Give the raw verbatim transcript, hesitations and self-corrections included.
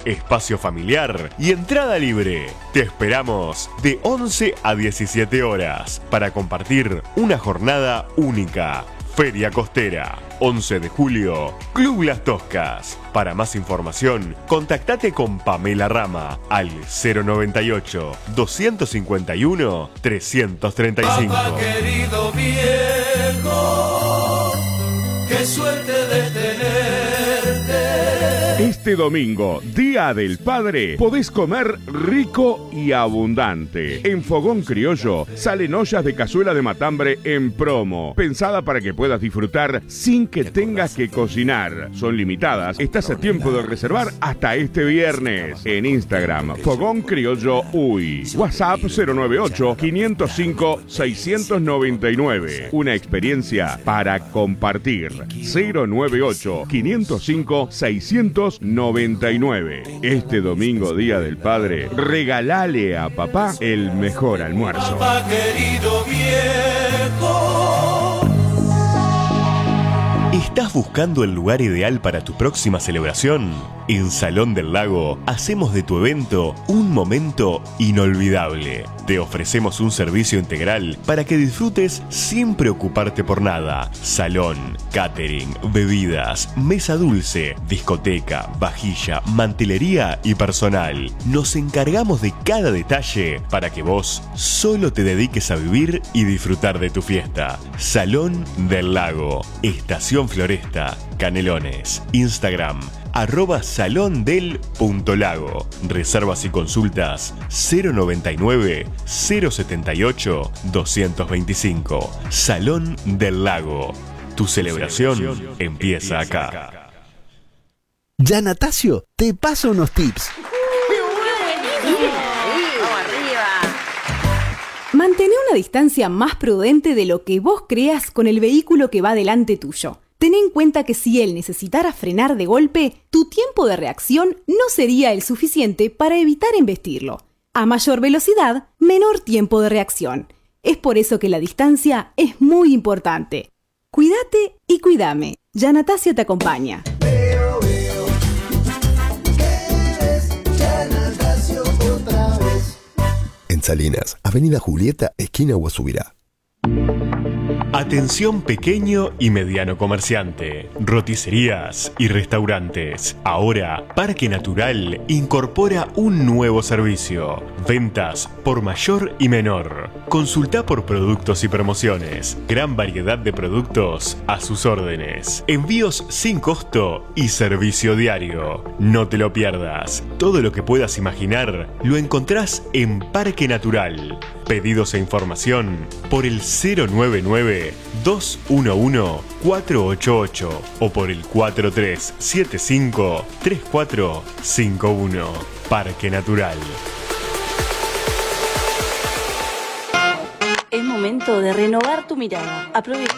espacio familiar y entrada libre. Te esperamos de once a diecisiete horas para compartir una jornada única. Feria Costera, once de julio, Club Las Toscas. Para más información, contactate con Pamela Rama al cero noventa y ocho, doscientos cincuenta y uno, trescientos treinta y cinco. Papá querido viejo, qué suerte de tenerte. Este domingo, Día del Padre, podés comer rico y abundante. En Fogón Criollo salen ollas de cazuela de matambre en promo, pensada para que puedas disfrutar sin que tengas que cocinar. Son limitadas, estás a tiempo de reservar hasta este viernes. En Instagram, Fogón Criollo Uy. WhatsApp cero noventa y ocho, quinientos cinco, seiscientos noventa y nueve. Una experiencia para compartir. cero noventa y ocho, quinientos cinco, seiscientos noventa y nueve. Este domingo, Día del Padre, regalale a papá el mejor almuerzo. Papá querido viejo. ¿Estás buscando el lugar ideal para tu próxima celebración? En Salón del Lago hacemos de tu evento un momento inolvidable. Te ofrecemos un servicio integral para que disfrutes sin preocuparte por nada. Salón, catering, bebidas, mesa dulce, discoteca, vajilla, mantelería y personal. Nos encargamos de cada detalle para que vos solo te dediques a vivir y disfrutar de tu fiesta. Salón del Lago, Estación Floresta, Canelones. Instagram, arroba salondel.lago. Reservas y consultas cero noventa y nueve, cero setenta y ocho, doscientos veinticinco. Salón del Lago. Tu celebración empieza acá. Giannatasio te pasa unos tips. Mantén una distancia más prudente de lo que vos creas con el vehículo que va delante tuyo. Ten en cuenta que si él necesitara frenar de golpe, tu tiempo de reacción no sería el suficiente para evitar embestirlo. A mayor velocidad, menor tiempo de reacción. Es por eso que la distancia es muy importante. Cuídate y cuídame. Giannatasio te acompaña. Veo, veo, que eres Giannatasio otra vez. En Salinas, Avenida Julieta, esquina Guasubirá. Atención pequeño y mediano comerciante, roticerías y restaurantes. Ahora, Parque Natural incorpora un nuevo servicio. Ventas por mayor y menor. Consulta por productos y promociones. Gran variedad de productos a sus órdenes. Envíos sin costo y servicio diario. No te lo pierdas. Todo lo que puedas imaginar lo encontrás en Parque Natural. Pedidos e información por el cero noventa y nueve, dos uno uno, cuatro ocho ocho o por el cuatro tres siete cinco, tres cuatro cinco uno. Parque Natural. Es momento de renovar tu mirada. Aprovecha